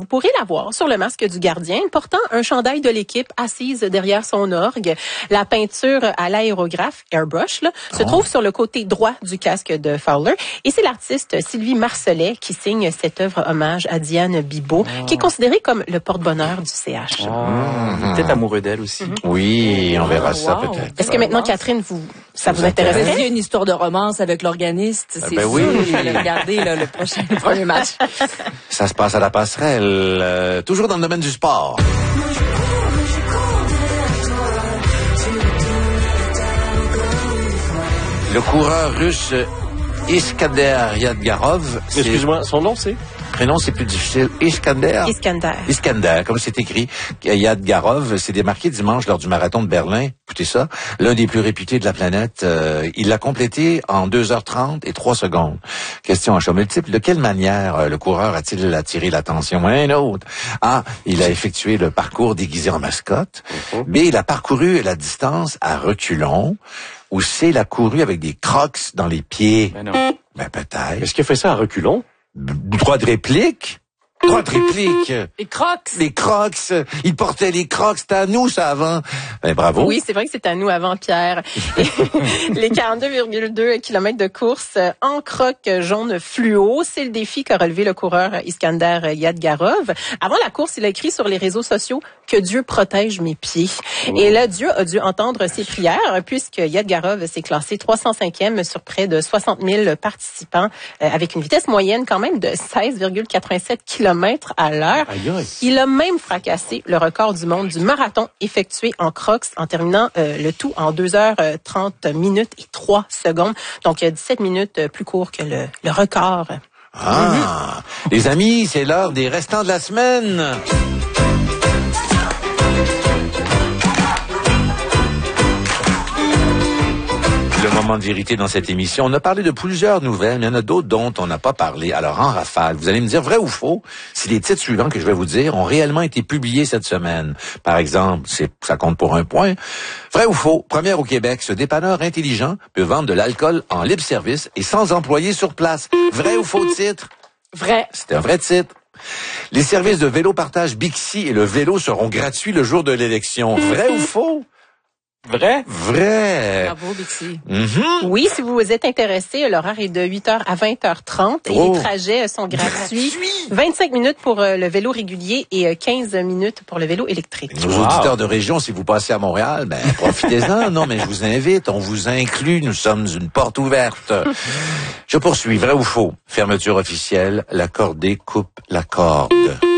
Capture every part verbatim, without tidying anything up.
vous pourrez la voir sur le masque du gardien, portant un chandail de l'équipe assise derrière son orgue. La peinture à l'aérographe, airbrush, là, se oh. trouve sur le côté droit du casque de Fowler. Et c'est l'artiste Sylvie Marcelet qui signe cette œuvre hommage à Diane Bibeau, oh. qui est considérée comme le porte-bonheur du C H. Oh. Mmh. Peut-être amoureux d'elle aussi. Mmh. Oui, on verra oh, ça wow. peut-être. Est-ce que maintenant, Catherine, vous, ça vous, vous intéresse? Il y a une histoire de romance avec l'organiste. C'est ben sûr, oui. il fallait regarder là, le prochain le premier match. Ça se passe à la passerelle, euh, toujours dans le domaine du sport. Le coureur russe Iskander Yadgarov. Excuse-moi, son nom c'est? Prénom, c'est plus difficile. Iskander. Iskander. Iskander, comme c'est écrit. Yadgarov s'est démarqué dimanche lors du marathon de Berlin. Écoutez ça. L'un des plus réputés de la planète. Euh, il l'a complété en deux heures trente et trois secondes. Question à choix multiple. De quelle manière euh, le coureur a-t-il attiré l'attention? Un autre. A. Il a effectué le parcours déguisé en mascotte. Uh-huh. B. Il a parcouru la distance à reculons. Ou C. Il a couru avec des crocs dans les pieds. Ben non. Ben peut-être. Est-ce qu'il a fait ça à reculons? Droit de réplique. Droit de réplique. Les crocs. Les crocs. Il portait les crocs. C'était à nous, ça, avant. Ben, bravo. Oui, c'est vrai que c'est à nous avant, Pierre. Les quarante-deux virgule deux kilomètres de course en crocs jaune fluo, c'est le défi qu'a relevé le coureur Iskander Yadgarov. Avant la course, il a écrit sur les réseaux sociaux que Dieu protège mes pieds. Oh. Et là, Dieu a dû entendre ses prières puisque Yadgarov s'est classé trois cent cinquième sur près de soixante mille participants euh, avec une vitesse moyenne quand même de seize virgule quatre-vingt-sept kilomètres à l'heure. Aïe, aïe. Il a même fracassé le record du monde du marathon effectué en crocs en terminant euh, le tout en deux heures trente minutes et trois secondes. Donc, dix-sept minutes plus court que le, le record. Ah, mm-hmm. Les amis, c'est l'heure des restants de la semaine. Le moment de vérité dans cette émission. On a parlé de plusieurs nouvelles, mais il y en a d'autres dont on n'a pas parlé. Alors, en rafale, vous allez me dire vrai ou faux si les titres suivants que je vais vous dire ont réellement été publiés cette semaine. Par exemple, c'est, ça compte pour un point. Vrai ou faux, première au Québec, ce dépanneur intelligent peut vendre de l'alcool en libre service et sans employés sur place. Vrai ou faux titre? Vrai. C'est un vrai titre. Les services de vélo partage Bixi et le vélo seront gratuits le jour de l'élection. Vrai ou faux? Vrai? Vrai. Bravo, Bixi. Mm-hmm. Oui, si vous êtes intéressé, l'horaire est de huit heures à vingt heures trente et oh. les trajets sont gratuits. Gratuit. vingt-cinq minutes pour le vélo régulier et quinze minutes pour le vélo électrique. Nos wow. auditeurs de région, si vous passez à Montréal, ben profitez-en. Non, mais je vous invite, on vous inclut. Nous sommes une porte ouverte. Je poursuis. Vrai ou faux? Fermeture officielle. L'accordé coupe la corde.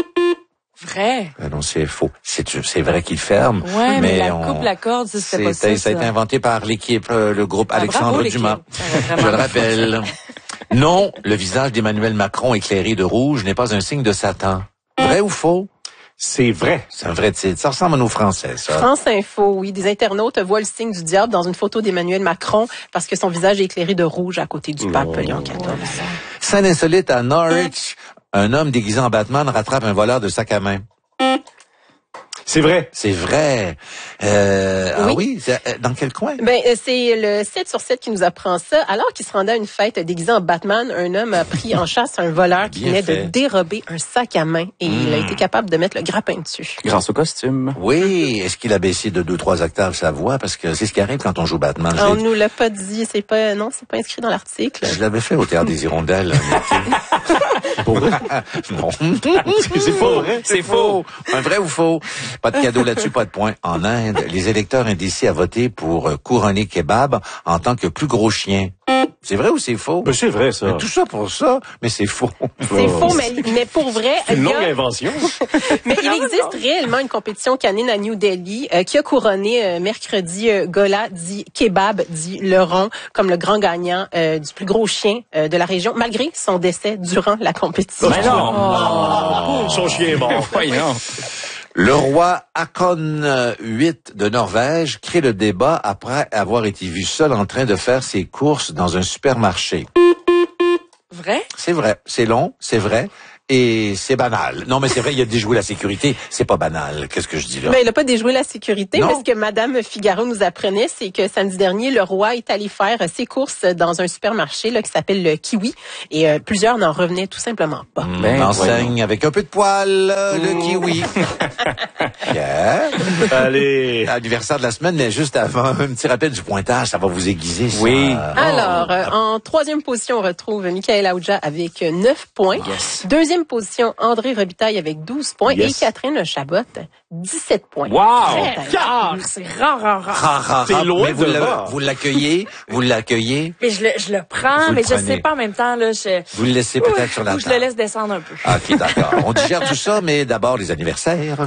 Vrai. Ah non, c'est faux. C'est, c'est vrai qu'il ferme. Ouais, mais, mais la on, coupe la corde, ça, c'était pas ça. Ça a été inventé par l'équipe, euh, le groupe ah, Alexandre bravo, Dumas. Je le rappelle. Non, le visage d'Emmanuel Macron éclairé de rouge n'est pas un signe de Satan. Vrai ou faux? C'est vrai. C'est un vrai titre. Ça ressemble à nos Français, ça. France Info, oui. Des internautes voient le signe du diable dans une photo d'Emmanuel Macron parce que son visage est éclairé de rouge à côté du pape oh. Léon quatorze. Scène insolite à Norwich. Un homme déguisé en Batman rattrape un voleur de sac à main. C'est vrai. C'est vrai. Euh, oui. Ah oui? C'est, dans quel coin? Ben, c'est le sept sur sept qui nous apprend ça. Alors qu'il se rendait à une fête déguisé en Batman, un homme a pris en chasse un voleur qui venait de dérober un sac à main et mmh. il a été capable de mettre le grappin dessus. Grâce au costume. Oui. Est-ce qu'il a baissé de deux, trois octaves sa voix? Parce que c'est ce qui arrive quand on joue Batman. On nous l'a pas dit. C'est pas, non, c'est pas inscrit dans l'article. Je l'avais fait au Théâtre des Hirondelles. Pour vrai? Non. C'est faux. C'est faux. Un vrai ou faux? Pas de cadeau là-dessus, pas de point. En Inde, les électeurs indécis à voter pour couronner Kebab en tant que plus gros chien. C'est vrai ou c'est faux? Ben, c'est vrai, ça. Mais tout ça pour ça, mais c'est faux. C'est faux, mais, mais pour vrai... C'est une longue a... invention. Mais il existe réellement une compétition canine à New Delhi euh, qui a couronné euh, mercredi euh, Gola, dit Kebab, dit le rond, comme le grand gagnant euh, du plus gros chien euh, de la région, malgré son décès durant la compétition. Mais non! Oh. Son chien est mort. Voyons. Le roi Haakon huit de Norvège crée le débat après avoir été vu seul en train de faire ses courses dans un supermarché. Vrai? C'est vrai. C'est long, c'est vrai. et c'est banal. Non, mais c'est vrai, il a déjoué la sécurité. C'est pas banal. Qu'est-ce que je dis là? Ben, il a pas déjoué la sécurité. Non. Mais ce que Madame Figaro nous apprenait, c'est que samedi dernier, le roi est allé faire ses courses dans un supermarché là, qui s'appelle le Kiwi. Et euh, plusieurs n'en revenaient tout simplement pas. Mmh, Ben, enseigne avec un peu de poil, euh, le kiwi. Pierre. Allez. Anniversaire de la semaine, mais juste avant, un petit rappel du pointage, ça va vous aiguiser, ça. Oui. Alors, euh, en troisième position, on retrouve Michael Aouja avec neuf points. Yes. Deuxième position, André Robitaille avec douze points. Yes. Et Catherine Chabot, dix-sept points. Wow! Très Ah, c'est rare, rare, rare. Rare, rare, T'es rare. loin Mais vous, devant. l'a- vous l'accueillez, vous l'accueillez, Mais je le, je le prends, Vous mais le je prenez. sais pas en même temps, là, je... vous le laissez peut-être sur la Ou je table. le laisse descendre un peu. Ah, ok, d'accord. On digère tout ça, mais d'abord les anniversaires.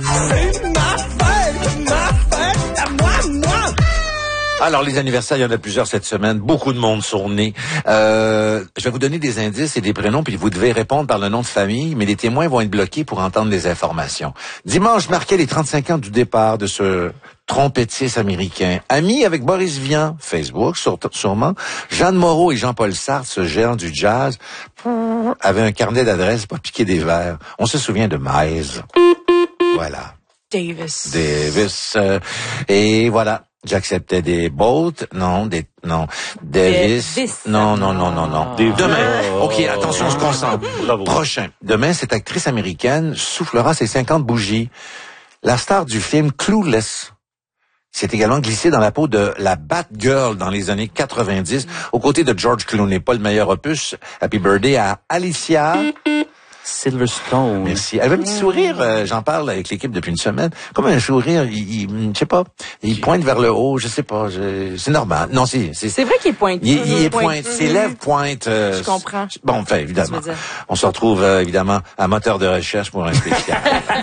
Alors, les anniversaires, il y en a plusieurs cette semaine. Beaucoup de monde sont nés. Euh, je vais vous donner des indices et des prénoms, puis vous devez répondre par le nom de famille, mais les témoins vont être bloqués pour entendre les informations. Dimanche marquait les trente-cinq ans du départ de ce trompettiste américain. Ami avec Boris Vian, Facebook, sur- sûrement. Jeanne Moreau et Jean-Paul Sartre, ce géant du jazz, avaient un carnet d'adresses pour piquer des verres. On se souvient de Miles. Voilà. Davis. Davis. euh, et voilà. J'acceptais des Bolt, non, des, non, Davis, Davis. non, non, non, non, non. Davis. Demain, ok, attention, on se concentre. Bravo. Prochain. Demain, cette actrice américaine soufflera ses cinquante bougies. La star du film Clueless s'est également glissée dans la peau de la Batgirl dans les années quatre-vingt-dix, aux côtés de George Clooney. Pas le meilleur opus. Happy birthday à Alicia. Silverstone. Merci. Elle avait un petit sourire, euh, j'en parle avec l'équipe depuis une semaine. Comme un sourire, il, il je sais pas, il pointe vers le haut, je sais pas, je, c'est normal. Non, c'est, c'est, C'est vrai qu'il est pointu. il, il est Point- pointe, ses lèvres pointent. euh, Je comprends. Bon, enfin, évidemment. Tu veux dire. On se retrouve, euh, évidemment, à moteur de recherche pour un spécial.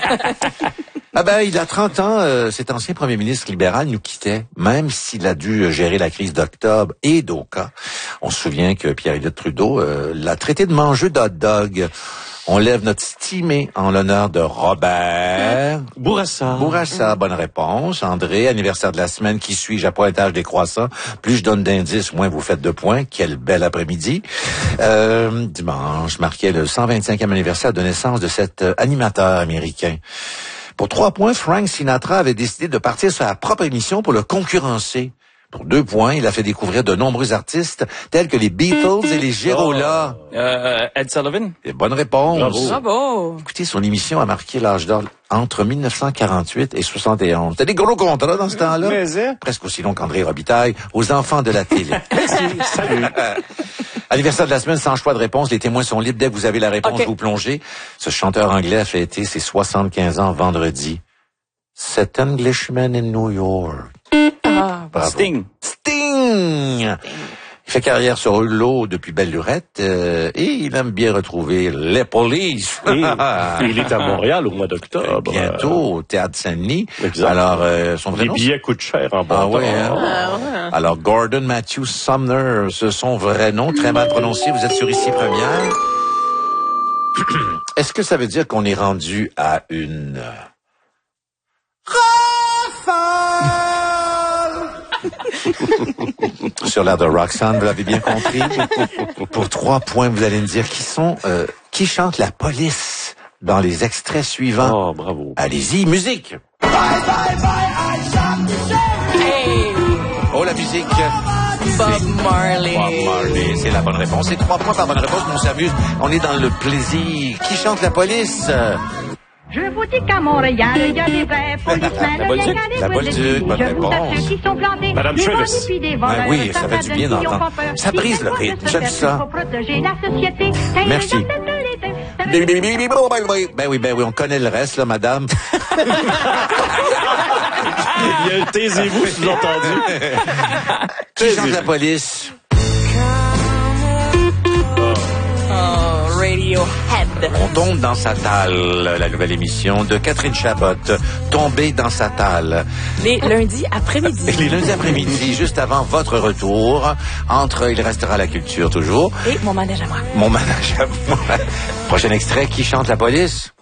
Ah ben, il a trente ans, euh, cet ancien premier ministre libéral nous quittait, même s'il a dû gérer la crise d'octobre et d'Oka. On se souvient que Pierre-Éliott Trudeau euh, l'a traité de mangeux d'hot dog. On lève notre stimé en l'honneur de Robert Bourassa. Bourassa. Bonne réponse. André, anniversaire de la semaine qui suit, à pointage décroissant. Plus je donne d'indices, moins vous faites de points. Quel bel après-midi. Euh, dimanche marquait le cent vingt-cinquième anniversaire de naissance de cet euh, animateur américain. Pour trois points, Frank Sinatra avait décidé de partir sur sa propre émission pour le concurrencer. Pour deux points, il a fait découvrir de nombreux artistes tels que les Beatles et les Gérola. Euh, Ed Sullivan. Et bonne réponse. Bravo. Bravo. Écoutez, son émission a marqué l'âge d'or entre mille neuf cent quarante-huit et soixante et onze. C'était des gros contrats dans ce temps-là. Mais, hein? Presque aussi long qu'André Robitaille, aux enfants de la télé. Salut. Anniversaire de la semaine, sans choix de réponse. Les témoins sont libres. Dès que vous avez la réponse, Okay. vous plongez. Ce chanteur anglais a fêté ses soixante-quinze ans vendredi. Cet Englishman in New York. Ah, Bravo. Sting. Sting! Il fait carrière sur l'eau depuis belle lurette euh, et il aime bien retrouver les polices. Et il est à Montréal au mois d'octobre. Bientôt au Théâtre Saint-Denis. Exact. Alors, euh, son vrai Les nom, billets coûtent cher en bon Ah temps. ouais, hein? Ah, ouais. Alors, Gordon Matthew Sumner, c'est son vrai nom, très mal prononcé. Vous êtes sur Ici Première. Est-ce que ça veut dire qu'on est rendu à une... Sur l'air de Roxanne, vous l'avez bien compris. Pour trois points, vous allez me dire qui sont, euh, qui chante la police dans les extraits suivants. Oh, bravo. Allez-y, musique. hey, Oh, la musique. Bob Marley. Bob Marley, c'est la bonne réponse. C'est trois points par bonne réponse, mais on s'amuse. On est dans le plaisir. Qui chante la police? Je vous dis qu'à Montréal, il y a des vrais policemen. La Bolduc, bien qu'à des la vrais Bolduc, défis. bonne Je vous réponse. assure qu'ils sont plantés. Madame Les Travis. bandits puis des voleurs, Ben oui, ça fait du bien s'attardent, d'entendre. qui ont pas peur. Ça brise le Ils rythme, veulent j'aime se ça. faire pour protéger la société. Merci. Ben oui, ben oui, on connaît le reste, là, madame. Il y a un taisez-vous sous-entendu. Qui chante la police? Oh, Radiohead. On tombe dans sa talle, la nouvelle émission de Catherine Chabot, Tomber dans sa talle. Les lundis après-midi. Les lundis après-midi, juste avant votre retour, entre Il restera la culture toujours. Et mon manège à moi. Mon manège à moi. Prochain extrait, qui chante la police?